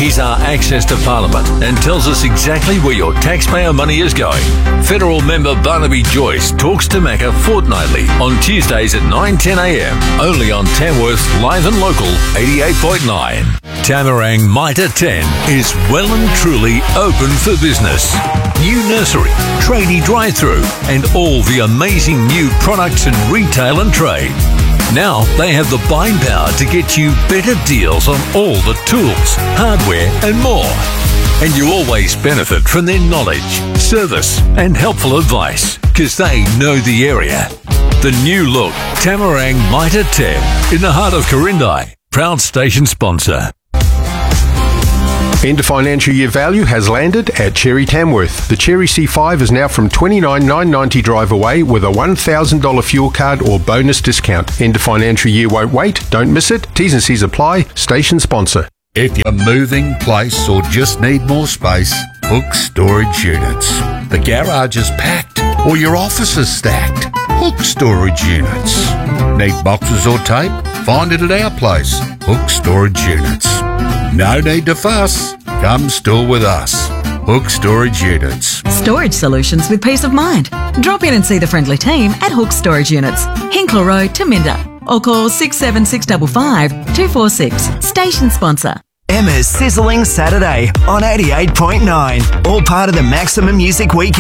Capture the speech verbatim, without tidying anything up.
He's our access to Parliament and tells us exactly where your taxpayer money is going. Federal member Barnaby Joyce talks to Macca fortnightly on Tuesdays at nine ten a m, only on Tamworth's Live and Local eighty-eight point nine. Tamarang Mitre ten is well and truly open for business. New nursery, tradie drive-through, and all the amazing new products in retail and trade. Now they have the buying power to get you better deals on all the tools, hardware and more. And you always benefit from their knowledge, service and helpful advice, because they know the area. The new look Tamarang Mitre ten in the heart of Corindai, proud station sponsor. End of financial year value has landed at Cherry Tamworth. The Cherry C five is now from twenty-nine thousand nine hundred ninety dollars drive away with a one thousand dollars fuel card or bonus discount. End of financial year won't wait. Don't miss it. T's and C's apply. Station sponsor. If you're moving place or just need more space, Hook Storage Units. The garage is packed or your office is stacked. Hook Storage Units. Need boxes or tape? Find it at our place. Hook Storage Units. No need to fuss. Come store with us. Hook Storage Units. Storage solutions with peace of mind. Drop in and see the friendly team at Hook Storage Units, Hinkler Road, Taminda, or call six seven six five five two four six. Station sponsor. Emma's Sizzling Saturday on eighty-eight point nine. All part of the Maximum Music Weekend.